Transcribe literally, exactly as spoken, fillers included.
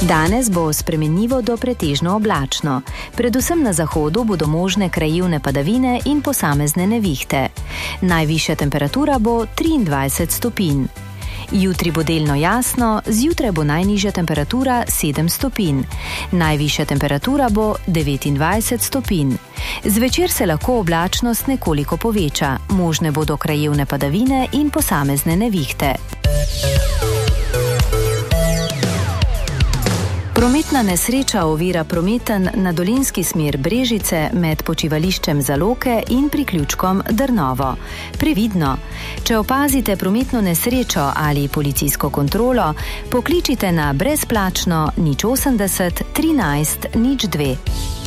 Danes bo spremenljivo do pretežno oblačno. Predvsem na zahodu bodo možne krajevne padavine in posamezne nevihte. Najvišja temperatura bo triindvajset stopinj. Jutri bo delno jasno, zjutraj bo najnižja temperatura sedem stopinj. Najvišja temperatura bo devetindvajset stopinj. Zvečer se lahko oblačnost nekoliko poveča, možne bodo krajevne padavine in posamezne nevihte. Prometna nesreča ovira prometen na dolenjski smer Brežice med počivališčem Zaloke in priključkom Drnovo. Previdno! Če opazite prometno nesrečo ali policijsko kontrolo, pokličite na brezplačno nič osemdeset trinajst nič dve.